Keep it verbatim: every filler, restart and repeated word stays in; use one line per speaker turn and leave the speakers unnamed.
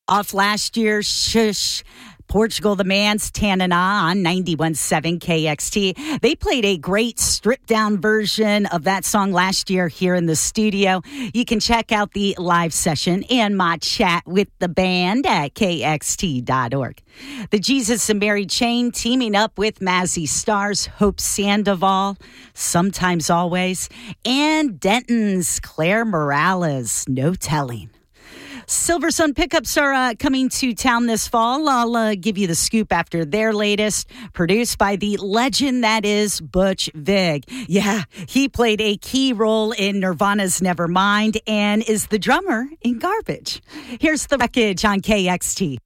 Off last year's Shush, Portugal the Man's Tanana on ninety-one point seven K X T. They played a great stripped-down version of that song last year here in the studio. You can check out the live session and my chat with the band at K X T dot org. The Jesus and Mary Chain teaming up with Mazzy Stars, Hope Sandoval, Sometimes Always, and Denton's Claire Morales, No Telling. Silversun Pickups are uh, coming to town this fall. I'll uh, give you the scoop after their latest, produced by the legend that is Butch Vig. Yeah, he played a key role in Nirvana's Nevermind and is the drummer in Garbage. Here's the wreckage on K X T.